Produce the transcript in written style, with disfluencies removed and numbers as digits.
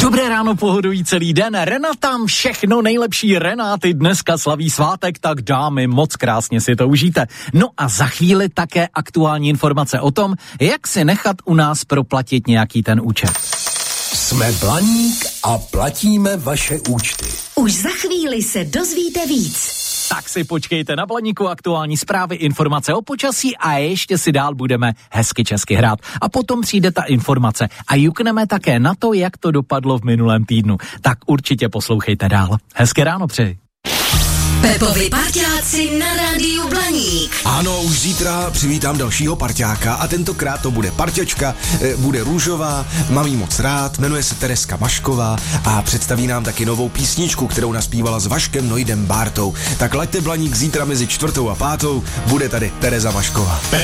Dobré ráno, pohodují celý den. Renatám všechno nejlepší. Renáty dneska slaví svátek, tak dámy, moc krásně si to užijte. No a za chvíli také aktuální informace o tom, jak si nechat u nás proplatit nějaký ten účet. Jsme Blaník a platíme vaše účty. Už za chvíli se dozvíte víc. Tak si počkejte na Blaníku, aktuální zprávy, informace o počasí a ještě si dál budeme hezky česky hrát. A potom přijde ta informace a jukneme také na to, jak to dopadlo v minulém týdnu. Tak určitě poslouchejte dál. Hezké ráno přeji. Pepovi parťáci na rádiu Blaník. Ano, už zítra přivítám dalšího parťáka a tentokrát to bude parťačka, bude růžová, mám jí moc rád, jmenuje se Tereska Mašková a představí nám taky novou písničku, kterou naspívala s Vaškem Nojdem Bártou. Tak laďte Blaník zítra mezi 4. a 5. bude tady Tereza Mašková.